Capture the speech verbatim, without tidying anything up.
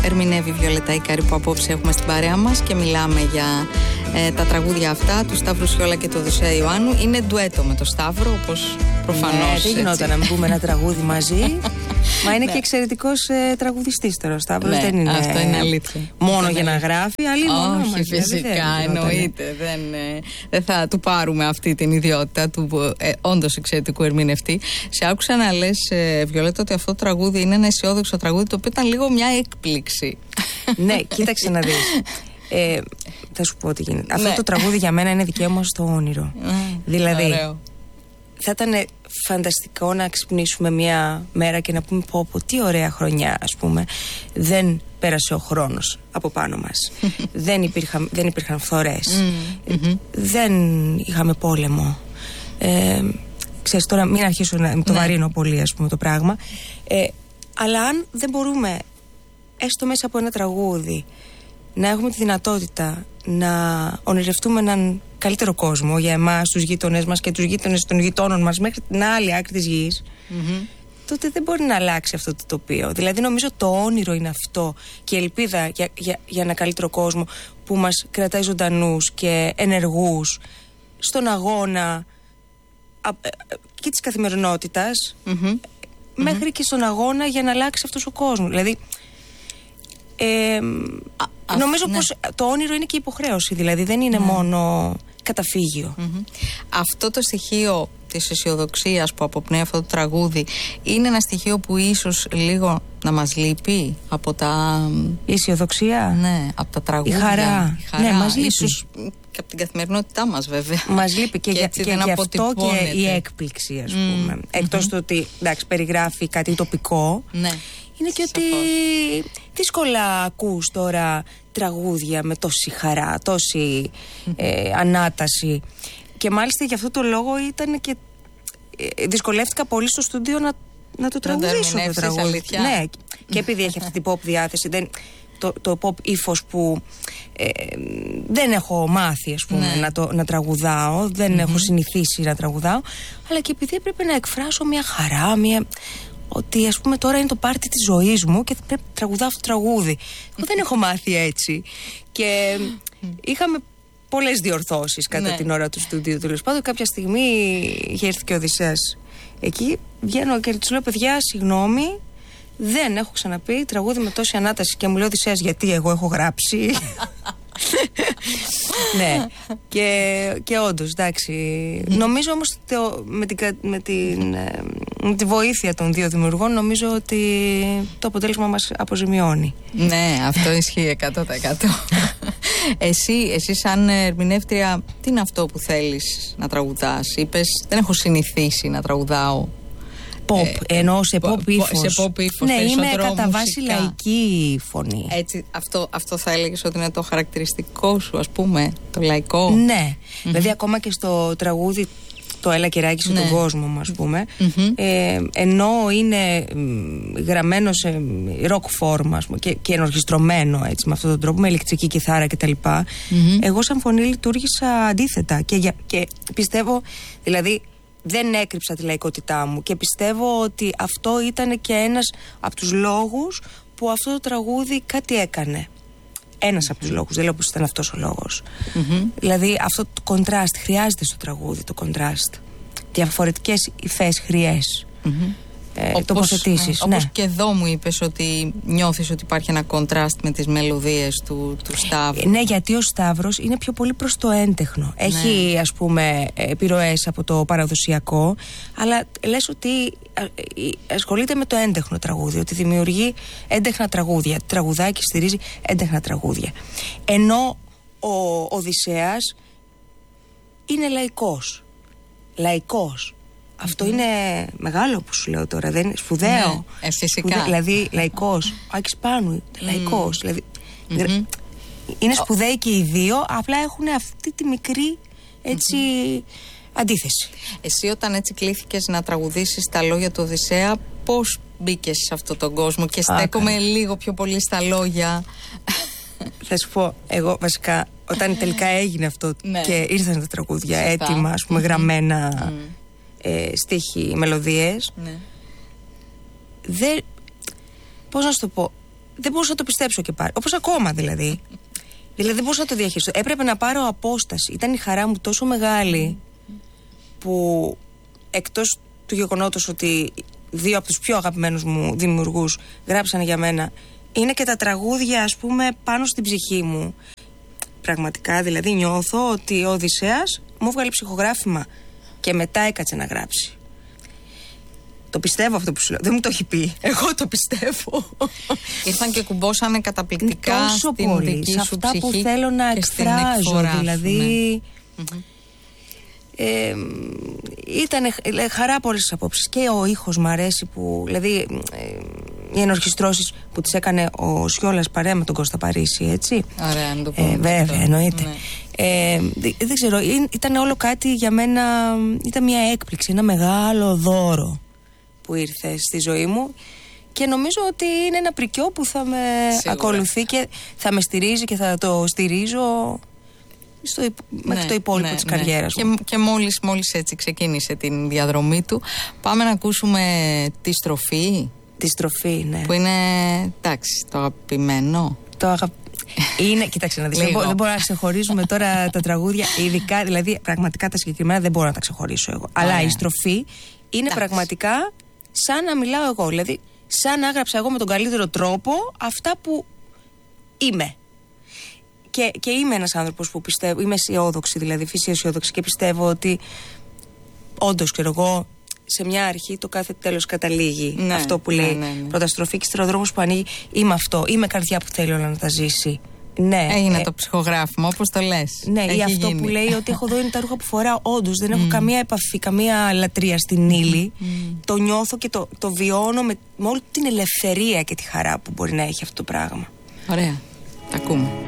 ερμηνεύει η Βιολέτα Ικάρη, που απόψε έχουμε στην παρέα μας και μιλάμε για ε, τα τραγούδια αυτά του Σταύρου Σιόλα και του Οδυσσέα Ιωάννου. Είναι ντουέτο με το Σταύρο, όπως προφανώς. Ναι, δεν γινόταν να μην πούμε ένα τραγούδι μαζί. Μα είναι ναι. και εξαιρετικός ε, τραγουδιστής τώρα ο Σταύρος. Ναι, δεν είναι αυτό είναι αλήθεια. μόνο είναι για να γράφει, αλλή μόνο Όχι, μας, φυσικά, δηλαδή, δεν εννοείται. Δεν, ε, δεν θα του πάρουμε αυτή την ιδιότητα του ε, όντως εξαιρετικού ερμηνευτή. Σε άκουσα να λες, ε, Βιολέτα, ότι αυτό το τραγούδι είναι ένα αισιόδοξο τραγούδι, το οποίο ήταν λίγο μια έκπληξη. Ναι, κοίταξε να δεις. Ε, θα σου πω τι γίνεται. Ναι. Αυτό το τραγούδι για μένα είναι δικαίωμα στο όνειρο. Mm, δηλαδή, ωραίο. θα ήταν φανταστικό να ξυπνήσουμε μια μέρα και να πούμε πω, πω τι ωραία χρονιά, ας πούμε. Δεν πέρασε ο χρόνος από πάνω μας. δεν, υπήρχαν, δεν υπήρχαν φθορές. Mm, mm-hmm. Δεν είχαμε πόλεμο. Ε, ξέρεις, τώρα μην αρχίσω να το ναι. βαρύνω πολύ, ας πούμε, το πράγμα. Ε, αλλά αν δεν μπορούμε, έστω μέσα από ένα τραγούδι, να έχουμε τη δυνατότητα να ονειρευτούμε έναν καλύτερο κόσμο για εμάς, τους γείτονες μας και τους γείτονες των γειτόνων μας μέχρι την άλλη άκρη της γης, mm-hmm. τότε δεν μπορεί να αλλάξει αυτό το τοπίο. Δηλαδή νομίζω το όνειρο είναι αυτό και η ελπίδα για, για, για ένα καλύτερο κόσμο που μας κρατάει ζωντανούς και ενεργούς στον αγώνα α, α, και της καθημερινότητας, mm-hmm. μέχρι mm-hmm. και στον αγώνα για να αλλάξει αυτός ο κόσμος. Δηλαδή Ε, α, νομίζω ναι. πως το όνειρο είναι και υποχρέωση, δηλαδή δεν είναι ναι. μόνο καταφύγιο. Mm-hmm. Αυτό το στοιχείο της αισιοδοξίας που αποπνέει αυτό το τραγούδι είναι ένα στοιχείο που ίσως λίγο να μας λείπει από τα... Η αισιοδοξία, ναι, από τα τραγούδια. Η χαρά, η χαρά. Ναι, μας λείπει. Ίσως και από την καθημερινότητά μας, βέβαια. Μας λείπει και, και, για, και, και γι' αυτό και η έκπληξη, ας mm. πούμε. Εκτός mm-hmm. του ότι εντάξει, περιγράφει κάτι τοπικό, ναι. είναι και Σαφώς. Ότι δύσκολα ακούς τώρα τραγούδια με τόση χαρά, τόση ε, ανάταση. Και μάλιστα γι' αυτό το λόγο ήταν και ε, δυσκολεύτηκα πολύ στο στούντιο να, να το τραγουδήσω το τραγούδι. Αλήθεια. Ναι, και επειδή έχει αυτή την pop διάθεση, δεν, το, το pop ύφος που ε, δεν έχω μάθει, ας πούμε, ναι. να, το, να τραγουδάω, δεν mm-hmm. έχω συνηθίσει να τραγουδάω, αλλά και επειδή έπρεπε να εκφράσω μια χαρά, μια... ότι ας πούμε τώρα είναι το πάρτι της ζωής μου και θα πρέπει να τραγουδάω αυτό το τραγούδι. Εγώ δεν έχω μάθει έτσι. Και είχαμε πολλές διορθώσεις κατά ναι. την ώρα του στούντιου. Τέλος πάντων, κάποια στιγμή είχε έρθει και ο Οδυσσέας εκεί. Βγαίνω και του λέω: παιδιά, συγγνώμη, δεν έχω ξαναπεί τραγούδι με τόση ανάταση. Και μου λέει ο Οδυσσέας: γιατί εγώ έχω γράψει. ναι, και, και όντως, εντάξει. Mm. Νομίζω όμως το, με, την, με, την, με τη βοήθεια των δύο δημιουργών, νομίζω ότι το αποτέλεσμα μας αποζημιώνει. Ναι, αυτό ισχύει εκατό τοις εκατό. Εσύ, εσύ σαν ερμηνεύτρια, τι είναι αυτό που θέλεις να τραγουδάς? Είπες, δεν έχω συνηθίσει να τραγουδάω pop, ε, εννοώ σε pop ύφος. Σε pop ύφος, ναι, είμαι κατά βάση μουσικά. Λαϊκή φωνή. Έτσι, αυτό, αυτό θα έλεγες ότι είναι το χαρακτηριστικό σου, ας πούμε, το λαϊκό. Ναι, mm-hmm. δηλαδή ακόμα και στο τραγούδι το Έλα καιράκι στον ναι. κόσμο μου, ας πούμε, mm-hmm. ε, ενώ είναι μ, γραμμένο σε rock form, ας πούμε, και, και ενορχιστρωμένο έτσι με αυτόν τον τρόπο, με ηλεκτρική κιθάρα κτλ. Mm-hmm. Εγώ σαν φωνή λειτουργήσα αντίθετα και, για, και πιστεύω, δηλαδή δεν έκρυψα τη λαϊκότητά μου και πιστεύω ότι αυτό ήταν και ένας από τους λόγους που αυτό το τραγούδι κάτι έκανε. Ένας mm-hmm. από τους λόγους, δεν λέω πως ήταν αυτός ο λόγος. Mm-hmm. Δηλαδή αυτό το κοντράστ, χρειάζεται στο τραγούδι το κοντράστ. Διαφορετικές υφές, χρειές. Mm-hmm. Ε, τοποθετήσεις. Ναι. Ναι. Όπως και εδώ μου είπες ότι νιώθεις ότι υπάρχει ένα κοντράστ με τις μελωδίες του, του Σταύρου. Ναι, γιατί ο Σταύρος είναι πιο πολύ προς το έντεχνο. Ναι. Έχει, ας πούμε, επιρροές από το παραδοσιακό, αλλά λες ότι ασχολείται με το έντεχνο τραγούδι, ότι δημιουργεί έντεχνα τραγούδια, τραγουδάει και στηρίζει έντεχνα τραγούδια. Ενώ ο Οδυσσέας είναι λαϊκός. Λαϊκός. Αυτό mm. είναι μεγάλο που σου λέω τώρα, δεν είναι σπουδαίο. Ναι, ε, φυσικά. Σπουδαίο, δηλαδή λαϊκός. Ο Άκης Πάνου, λαϊκός. Mm. Δηλαδή, mm-hmm. είναι σπουδαίοι και οι δύο, απλά έχουν αυτή τη μικρή έτσι mm-hmm. αντίθεση. Εσύ όταν έτσι κλήθηκες να τραγουδήσεις τα λόγια του Οδυσσέα, πώς μπήκες σε αυτόν τον κόσμο? Και στέκομαι λίγο πιο πολύ στα λόγια. Θα σου πω, εγώ βασικά όταν τελικά έγινε αυτό ναι. και ήρθαν τα τραγούδια Σωστά. έτοιμα, ας πούμε, mm-hmm. γραμμένα mm. ε, στίχοι, μελωδίες, ναι. δεν, πώς να σου το πω, δεν μπορούσα να το πιστέψω και πάλι. Όπως ακόμα δηλαδή. Δηλαδή δεν μπορούσα να το διαχειριστώ. Έπρεπε να πάρω απόσταση. Ήταν η χαρά μου τόσο μεγάλη που εκτός του γεγονότος ότι δύο από τους πιο αγαπημένους μου δημιουργούς γράψανε για μένα, είναι και τα τραγούδια, ας πούμε, πάνω στην ψυχή μου. Πραγματικά, δηλαδή νιώθω ότι ο Οδυσσέας μου έβγαλε ψυχογράφημα και μετά έκατσε να γράψει. Το πιστεύω αυτό που σου λέω. Δεν μου το έχει πει. Εγώ το πιστεύω. Ήρθαν και κουμπώσανε καταπληκτικά τόσο στην πολύ, δική σε σου αυτά ψυχή που θέλω να εκφράζω. Δηλαδή ναι. mm-hmm. ε, ήταν χαρά από όλες τις απόψεις. Και ο ήχος μου αρέσει που, δηλαδή ε, οι ενορχιστρώσεις που τις έκανε ο Σιόλας παρέα με τον Κώστα Παρίσι, έτσι. Ωραία, να το πούμε. Ε, βέβαια, εννοείται. Ναι. Ε, δεν, δεν ξέρω, ήταν όλο κάτι για μένα, ήταν μια έκπληξη, ένα μεγάλο δώρο που ήρθε στη ζωή μου και νομίζω ότι είναι ένα πρικιό που θα με σίγουρα ακολουθεί και θα με στηρίζει και θα το στηρίζω στο, μέχρι ναι, το υπόλοιπο ναι, της ναι. καριέρας μου. Και, και μόλις, μόλις έτσι ξεκίνησε την διαδρομή του, πάμε να ακούσουμε τη στροφή. Τη στροφή, ναι. Που είναι, εντάξει, το αγαπημένο. Το αγαπημένο. Είναι, κοίταξε να δεις, δεν, δεν μπορώ να ξεχωρίζουμε τώρα τα τραγούδια, ειδικά, δηλαδή πραγματικά τα συγκεκριμένα δεν μπορώ να τα ξεχωρίσω εγώ. Αλλά Άρα. η στροφή είναι εντάξει. πραγματικά σαν να μιλάω εγώ, δηλαδή σαν να έγραψα εγώ με τον καλύτερο τρόπο αυτά που είμαι. Και, και είμαι ένας άνθρωπος που πιστεύω, είμαι αισιόδοξη, δηλαδή φύση αισιόδοξη και πιστεύω ότι όντως, ξέρω εγώ, σε μια αρχή το κάθε τέλος καταλήγει. Ναι, αυτό που λέει ναι, ναι, ναι. πρώτα στροφή και στερεοδρόμος που ανοίγει. Είμαι αυτό, είμαι καρδιά που θέλει όλα να τα ζήσει. Ναι, έγινε ε, το ψυχογράφημα, όπως το λες. Ναι, έχει ή αυτό γίνει. που λέει ότι έχω δω είναι τα ρούχα που φοράω. Όντως δεν έχω mm. καμία επαφή, καμία λατρεία στην ύλη. Mm. Το νιώθω και το, το βιώνω με, με όλη την ελευθερία και τη χαρά που μπορεί να έχει αυτό το πράγμα. Ωραία, τα ακούμε.